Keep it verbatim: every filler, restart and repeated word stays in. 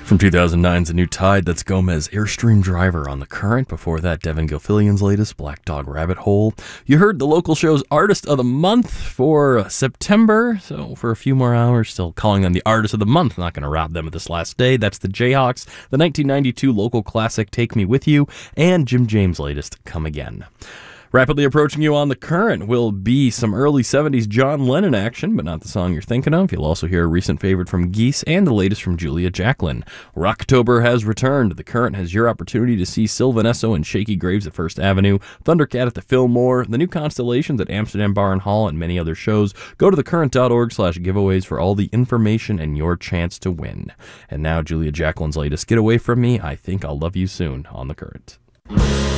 From two thousand nine's The New Tide, that's Gomez Airstream Driver on The Current. Before that, Devin Gilfillian's latest, Black Dog Rabbit Hole. You heard the local show's Artist of the Month for September, so for a few more hours, still calling them the Artist of the Month. Not going to rob them at this last day. That's the Jayhawks, the nineteen ninety-two local classic Take Me With You, and Jim James' latest, Come Again. Rapidly approaching you on The Current will be some early seventies John Lennon action, but not the song you're thinking of. You'll also hear a recent favorite from Geese and the latest from Julia Jacklin. Rocktober has returned. The Current has your opportunity to see Sylvan Esso and Shaky Graves at First Avenue, Thundercat at the Fillmore, the new Constellations at Amsterdam Bar and Hall, and many other shows. Go to thecurrent.org slash giveaways for all the information and your chance to win. And now Julia Jacklin's latest, Get Away From Me, I Think I'll Love You Soon on The Current.